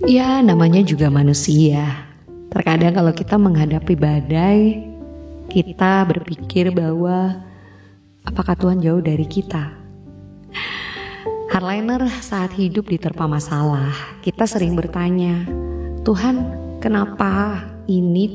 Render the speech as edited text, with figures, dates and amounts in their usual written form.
Ya, namanya juga manusia. Terkadang kalau kita menghadapi badai, kita berpikir bahwa apakah Tuhan jauh dari kita? Hardliner saat hidup diterpa masalah, kita sering bertanya, Tuhan, kenapa ini